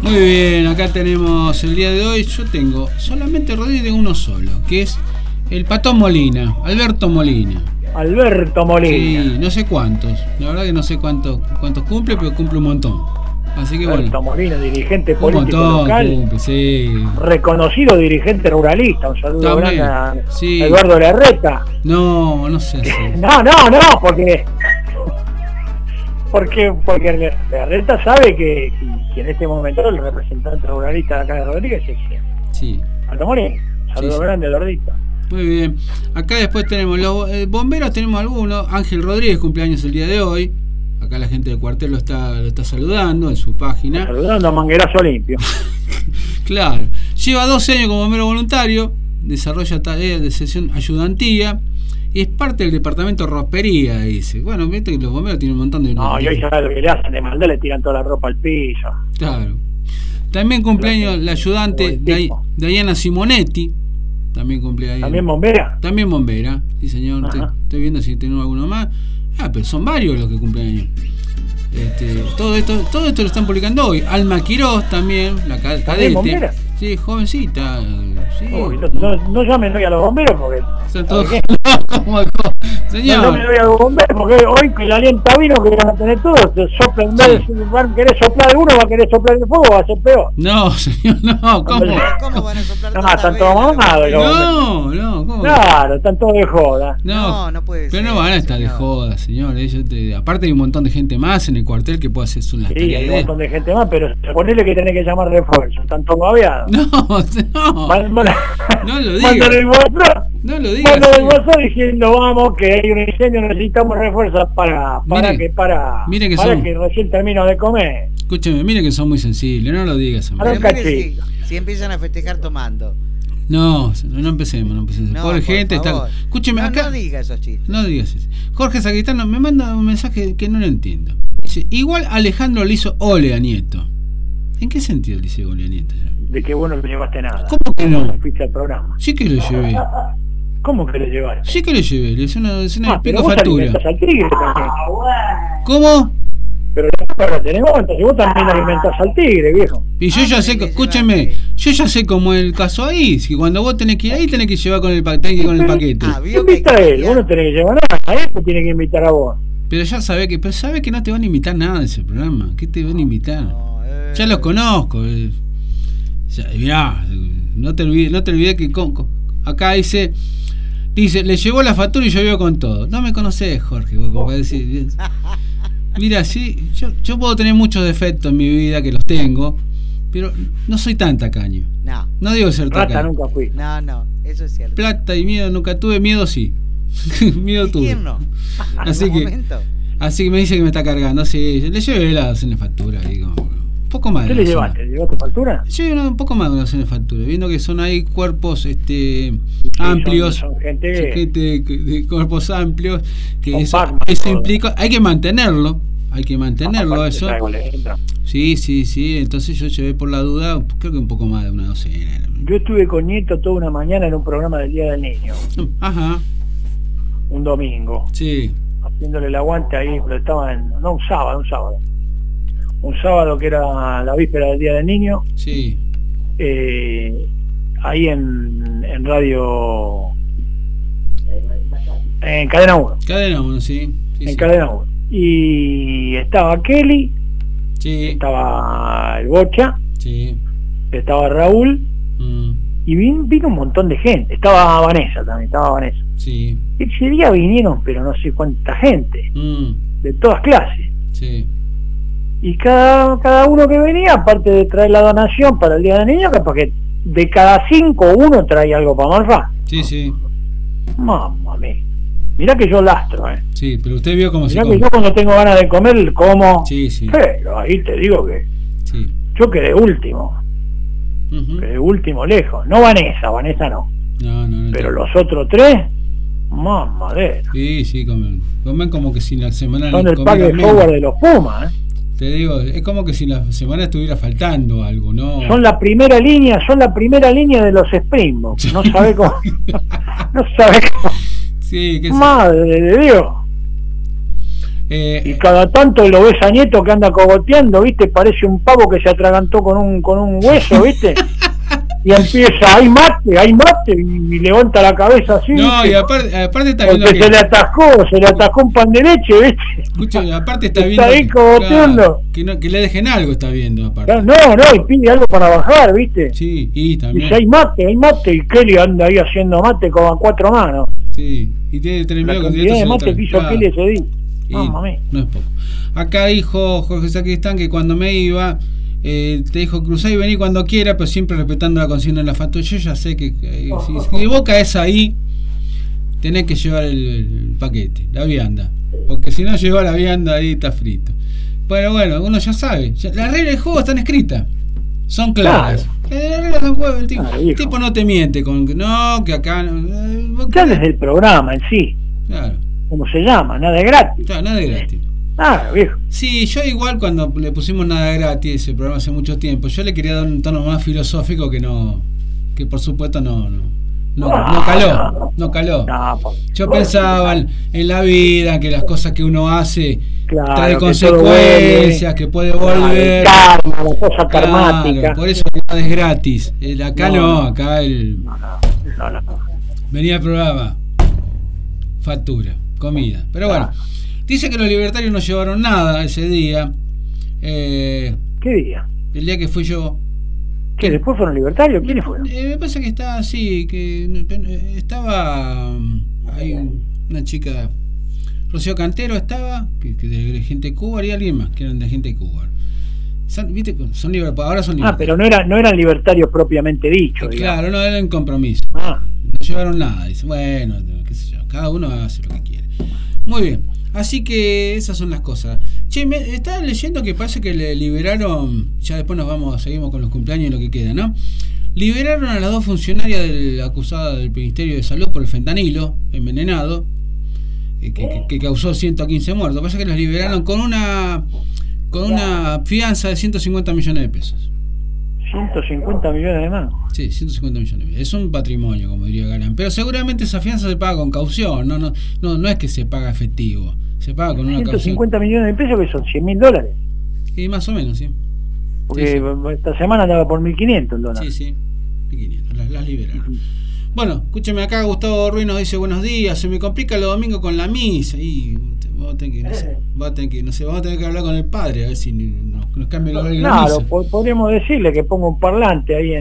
Muy bien, acá tenemos el día de hoy. Yo tengo solamente Rodríguez de uno solo, que es el Patón Molina, Alberto Molina. Alberto Molina. Sí, no sé cuántos. La verdad que no sé cuántos cumple, pero cumple un montón. Así que Alberto Molina, dirigente político montón, local. cumple, sí. Reconocido dirigente ruralista. Un saludo También, grande a sí. Eduardo Larreta. No sé. No, porque Larreta sabe que en este momento el representante ruralista de acá de Rodríguez es sí. Alberto Molina. Saludo grande a Eduardito. Muy bien. Acá después tenemos los bomberos, tenemos algunos. Ángel Rodríguez, cumpleaños el día de hoy. Acá la gente del cuartel lo está saludando en su página. Saludando a Manguerazo Limpio. Claro. Lleva 12 años como bombero voluntario. Desarrolla tareas de sesión ayudantía. Y es parte del departamento ropería, dice. Bueno, viste que los bomberos tienen un montón de... No, y hoy sabes lo que le hacen de maldad, le tiran toda la ropa al piso. Claro. También cumpleaños la ayudante Diana Simonetti. También cumpleaños. ¿También bombera? También bombera, sí señor. Estoy viendo si tenemos alguno más. Pero son varios los que cumplen años. Todo esto lo están publicando hoy. Alma Quirós también, la cadete. ¿Bombera? Sí, jovencita. Sí. Uy, no llamen hoy a los bomberos porque... Son todos... Señor. No me voy a los bomberos porque hoy que la alienta vino que van a tener todos. Sopla en vez de van a querer soplar de uno, va a querer soplar de fuego, va a ser peor. No, señor, no. ¿Cómo van a soplar? No, están todos mamados. No, ¿cómo? Claro, están todos de joda. No puede ser. Pero no van a estar de joda, señor. Aparte hay un montón de gente más en el cuartel que puede hacer las tareas. Sí, hay un montón de gente más, pero ponele que tenés que llamar refuerzo. Están todos babeados. No lo digas. No lo digas. Cuando el WhatsApp diciendo vamos que hay un incendio, necesitamos refuerzos para que recién termino de comer. Escúcheme, mire que son muy sensibles, no lo digas. Si empiezan a festejar tomando. No empecemos. Pobre gente está. Escúcheme acá. No diga esos chistes. No digas eso. Jorge Sacristano me manda un mensaje que no lo entiendo. Dice, igual Alejandro le hizo ole a Nieto. ¿En qué sentido le hice ole a Nieto? De que vos no le llevaste nada. ¿Cómo que no? Fuiste al programa. Sí que lo llevé. ¿Cómo que le llevaste? Sí que le llevé, le hice una pico factura. Al tigre también. ¿Cómo? Pero la tenemos, entonces vos también alimentás al tigre, viejo. Y yo ya sé, escúcheme, yo ya sé cómo es el caso ahí. Si cuando vos tenés que ir ahí, tenés que llevar con el paquete. Invita a él, vos no tenés que llevar nada, a él te tiene que invitar a vos. Pero ya sabés que no te van a invitar nada de ese programa. ¿Qué te van a invitar? Ya los conozco. Mirá, no te olvides que acá dice, le llevó la factura y llovió con todo. No me conocés, Jorge, vos como decir. Mira, sí, yo puedo tener muchos defectos en mi vida, que los tengo, pero no soy tan tacaño. No digo ser tacaño. Plata nunca fui. No, eso es cierto. Plata y miedo nunca tuve, miedo sí. Miedo tuve. ¿Quién no? Así que me dice que me está cargando. Sí, le llevé la docena de factura, digo. Un poco más. ¿Qué le llevaste? ¿Llevaste factura? Sí, un poco más de una docena de factura. Viendo que son ahí cuerpos amplios. Son gente de cuerpos amplios. Que eso implica. Hay que mantenerlo. Eso. Sí. Entonces yo llevé por la duda, creo que un poco más de una docena. Yo estuve con Nieto toda una mañana en un programa del Día del Niño. Ajá. Un domingo. Sí. Haciéndole el aguante ahí, pero estaba un sábado. Un sábado que era la víspera del Día del Niño. Sí. Ahí en radio. En Cadena 1. Cadena 1, sí. Cadena 1. Y estaba Kelly. Sí. Estaba el Bocha. Sí. Estaba Raúl. Y vino un montón de gente. Estaba Vanessa también, Sí. Ese día vinieron, pero no sé cuánta gente. De todas clases. Sí. Y cada uno que venía, aparte de traer la donación para el Día del Niño, capaz que de cada 5 uno trae algo para morfar. Sí. Mamma mía. Mirá que yo lastro, Sí, pero usted vio cómo se come. Mirá que yo cuando tengo ganas de comer, como. Sí. Pero ahí te digo que yo quedé último. Quedé último lejos. No Vanessa no. No. Pero los otros 3, mamadera. Sí, comen como que si la semana... Son el pack de forward de los Pumas, Te digo, es como que si la semana estuviera faltando algo, ¿no? Son la primera línea de los Springboks. No sabe cómo. Sí, que madre de Dios. y cada tanto lo ves a Nieto que anda cogoteando, ¿viste? Parece un pavo que se atragantó con un hueso, ¿viste? Y empieza, hay mate, y levanta la cabeza así. No, ¿viste? y aparte está viendo porque se le atajó un pan de leche, ¿viste? Escucha, aparte está viendo ahí cogoteando. Que le dejen algo, está viendo aparte. No, y pide algo para bajar, ¿viste? Sí, y también. Dice, hay mate, y Kelly anda ahí haciendo mate con a 4 manos. Sí, y tiene la cantidad de mate que hizo Kelly ese día. No es poco. Acá dijo Jorge Sacristán que cuando me iba, te dijo cruzá y vení cuando quiera, pero siempre respetando la consigna en la factura. Yo ya sé que si Boca es ahí, tenés que llevar el paquete, la vianda, porque si no lleva la vianda ahí está frito. Pero bueno, uno ya sabe, las reglas del juego están escritas, son claras. Las reglas del juego, el tipo no te miente con que no, que acá no. Ya desde el programa en sí. Claro. ¿Cómo se llama? Nada de gratis. Claro, nada de gratis. Viejo. Sí, yo igual cuando le pusimos nada de gratis ese programa hace mucho tiempo, yo le quería dar un tono más filosófico que por supuesto no caló. Yo pensaba en la vida, que las cosas que uno hace trae consecuencias, que puede volver. Karma, la cosa karmática. Por eso nada es gratis. Acá acá venía el programa, factura, comida. Pero bueno, dice que los libertarios no llevaron nada ese día. ¿Qué día? El día que fui yo. ¿Que después fueron libertarios? ¿Quiénes fueron? Me parece que estaba así, que estaba hay una chica, Rocío Cantero estaba, que de gente de Cuba, y alguien más que eran de gente de Cuba. ¿Viste? Son libertarios, ahora son libertarios. Pero no eran libertarios propiamente dichos. Claro, no eran compromiso. No llevaron nada. Dice, bueno, qué sé yo, cada uno hace lo que quiere. Muy bien. Así que esas son las cosas. Che, me estaba leyendo que parece que le liberaron, ya después seguimos con los cumpleaños y lo que queda, ¿no? Liberaron a las 2 funcionarias acusadas del Ministerio de Salud por el fentanilo envenenado, que causó 115 muertos. Parece que las liberaron con una fianza de 150 millones de pesos. 150 millones de más. Sí, 150 millones de pesos. Es un patrimonio, como diría Galán. Pero seguramente esa fianza se paga con caución, no es que se paga efectivo. Se paga con una 150 millones de pesos, que son $100.000. Y más o menos, sí. Porque esta semana andaba por 1.500 el dólar. Sí, 1.500, las liberaron. Bueno, escúcheme acá, Gustavo Ruiz nos dice buenos días, se me complica los domingos con la misa y vamos a tener que hablar con el padre a ver si nos cambia el horario. Claro, podríamos decirle que ponga un parlante ahí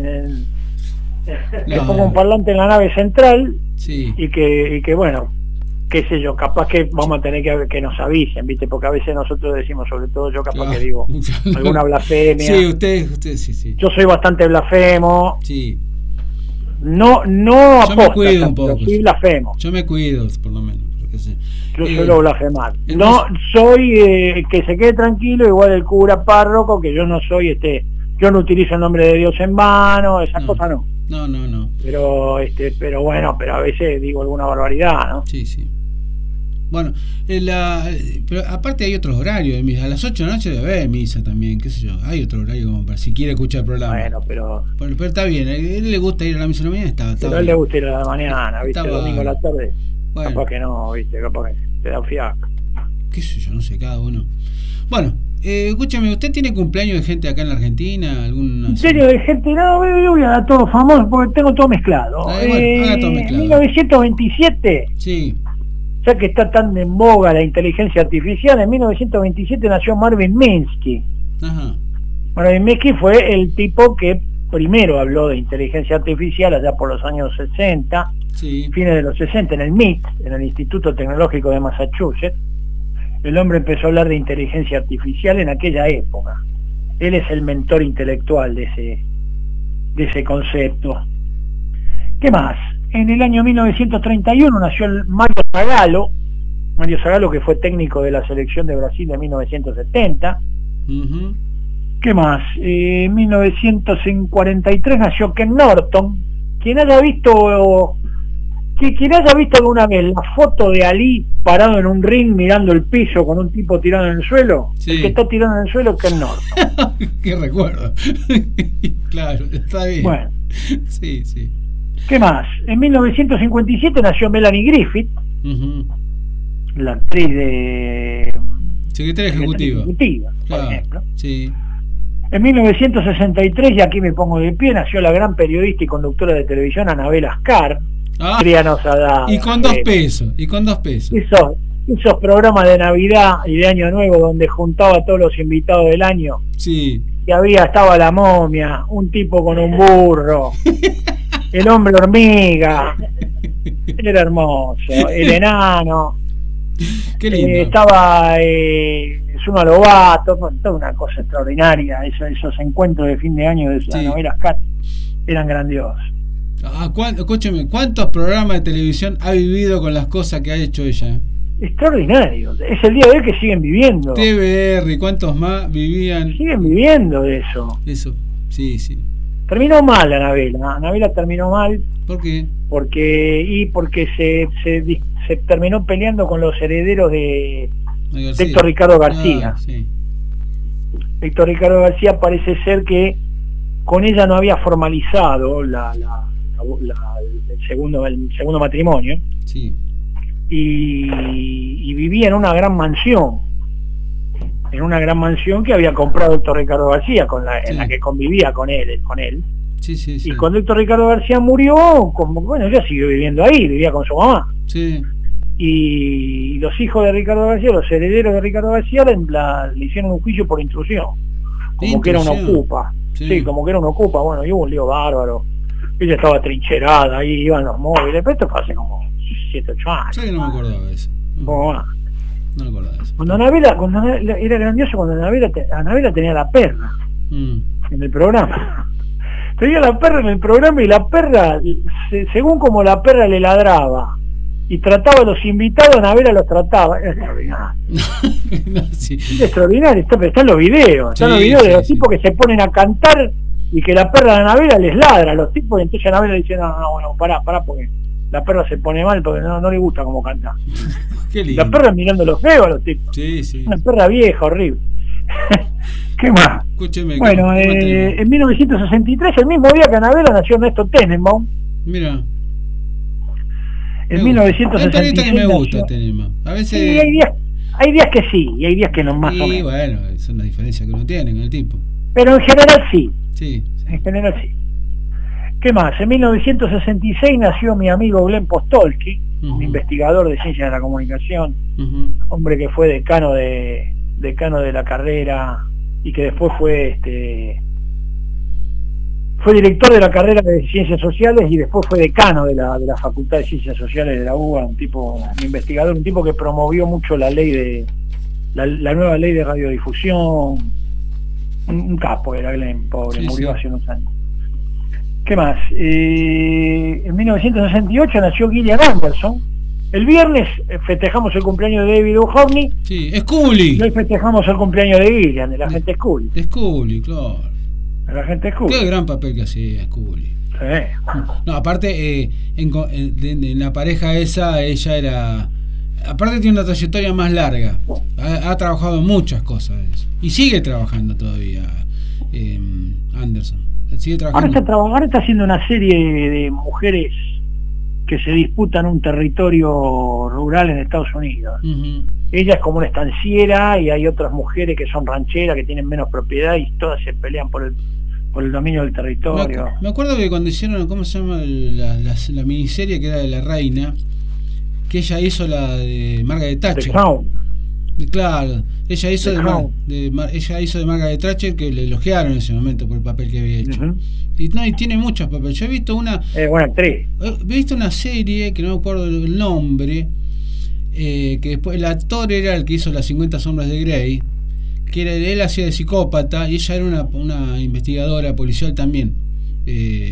que ponga un parlante en la nave central, y que bueno, qué sé yo, capaz que vamos a tener que nos avisen, ¿viste? Porque a veces nosotros decimos, sobre todo yo capaz que digo alguna blasfemia. Sí, usted sí. Yo soy bastante blasfemo. Sí. No aposta, pero sí blasfemo. Yo me cuido, por lo menos. Yo suelo blasfemar. No soy que se quede tranquilo, igual el cura párroco, que yo no soy yo no utilizo el nombre de Dios en vano, esas cosas no. No. Pero bueno, pero a veces digo alguna barbaridad, ¿no? Sí. Bueno, pero aparte hay otros horarios de misa. A las 8 de la noche debe haber misa también, qué sé yo. Hay otro horario como para si quiere escuchar el programa. Bueno, pero está bien. A él le gusta ir a la misa de la mañana, está pero a él le gusta ir a la mañana, ¿viste? El domingo a la tarde. Bueno. Capaz que no, ¿viste? Capaz que te da un fiaco. Qué sé yo, no sé, cada uno. Bueno, escúchame, ¿usted tiene cumpleaños de gente acá en la Argentina? ¿En serio de gente? No, yo voy a dar todo famoso porque tengo todo mezclado. Haga todo mezclado. En 1927. Sí. Ya que está tan en boga la inteligencia artificial, en 1927 nació Marvin Minsky. Ajá. Marvin Minsky fue el tipo que primero habló de inteligencia artificial allá por los años 60, fines de los 60, en el MIT, en el Instituto Tecnológico de Massachusetts. El hombre empezó a hablar de inteligencia artificial en aquella época. Él es el mentor intelectual de ese concepto. ¿Qué más? En el año 1931 nació Mario Zagallo, que fue técnico de la selección de Brasil en 1970. ¿Qué más? En 1943 nació Ken Norton. Quien haya visto alguna vez la foto de Ali parado en un ring mirando el piso con un tipo tirado en el suelo, el que está tirado en el suelo es Ken Norton. Qué recuerdo. Claro, está bien. Bueno. Sí. ¿Qué más? En 1957 nació Melanie Griffith, la actriz de Secretaria ejecutiva, claro, por ejemplo. Sí. En 1963, y aquí me pongo de pie, nació la gran periodista y conductora de televisión Anabel Ascar. Y con 2 pesos. Esos programas de Navidad y de Año Nuevo donde juntaba a todos los invitados del año. Sí. Y estaba la momia, un tipo con un burro, el hombre hormiga, era hermoso, el enano. Qué lindo. Estaba Zuno Lobato, toda una cosa extraordinaria. Esos encuentros de fin de año de Anabel Ascar eran grandiosos. Escúcheme, ¿cuántos programas de televisión ha vivido con las cosas que ha hecho ella? Extraordinario. Es el día de hoy que siguen viviendo. TVR, ¿cuántos más vivían? Siguen viviendo de eso. Eso, sí. Terminó mal Anabela terminó mal. ¿Por qué? Porque se terminó peleando con los herederos de Héctor Ricardo García. Sí. Héctor Ricardo García parece ser que con ella no había formalizado el segundo matrimonio. Sí. Y vivía en una gran mansión. Que había comprado Héctor Ricardo García, en la que convivía con él. Sí. Y cuando Héctor Ricardo García murió, ella siguió viviendo ahí, vivía con su mamá. Sí. Y los hijos de Ricardo García, los herederos de Ricardo García, le hicieron un juicio por intrusión. Como que era una ocupa. Sí, como que era una ocupa. Bueno, y hubo un lío bárbaro. Ella estaba trincherada, ahí iban los móviles. Pero esto fue hace como 7, 8 años. Sí, no me acordaba de eso. No me acordaba de eso. Cuando Anabela era grandioso, cuando Anabela tenía la perra en el programa. Tenía la perra en el programa y la perra, según como la perra le ladraba y trataba a los invitados, Anabela los trataba. Era extraordinario. Es extraordinario. Están los videos. De los tipos que se ponen a cantar y que la perra de Anabela les ladra a los tipos, y entonces Anabela dice, no, pará, porque la perra se pone mal porque no le gusta cómo canta. Qué lindo. La perra mirando los feos a los tipos. Sí. Una perra vieja, horrible. ¿Qué más? Escúcheme. Bueno, en 1963, el mismo día que Anabela, nació Ernesto Tenenbaum. Mira. En 1966 que me gusta Tenenbaum. A veces... Sí, hay días que sí, y hay días que no, más o menos. Y bueno, es una diferencia que uno tiene con el tipo. Pero en general sí. Sí. En general sí. ¿Qué más? En 1966 nació mi amigo Glenn Postolsky, un investigador de ciencias de la comunicación, hombre que fue decano de la carrera y que después fue director de la carrera de Ciencias Sociales y después fue decano de la Facultad de Ciencias Sociales de la UBA, un investigador, un tipo que promovió mucho la nueva ley de radiodifusión, un capo era Glenn, pobre, murió hace unos años. ¿Qué más? En 1968 nació Gillian Anderson. El viernes festejamos el cumpleaños de David Duchovny. Sí, Scully. Y hoy festejamos el cumpleaños de Gillian, de la gente Scully. De Scully, claro. De la gente Scully. Qué gran papel que hacía Scully. Sí. No, aparte, en la pareja esa, ella era... Aparte tiene una trayectoria más larga. Ha trabajado en muchas cosas. Y sigue trabajando todavía Anderson. Sigue trabajando. Ahora está haciendo una serie de mujeres que se disputan un territorio rural en Estados Unidos. Ella es como una estanciera y hay otras mujeres que son rancheras, que tienen menos propiedad y todas se pelean por el dominio del territorio. Me acuerdo que cuando hicieron, ¿cómo se llama? La miniserie que era de La Reina, que ella hizo la de Margaret Thatcher. Claro, ella hizo de Margaret Thatcher, que le elogiaron en ese momento por el papel que había hecho. Y tiene muchos papeles. Yo he visto buena actriz. He visto una serie que no me acuerdo el nombre, que después el actor era el que hizo Las 50 sombras de Grey, que él hacía de psicópata y ella era una investigadora policial también.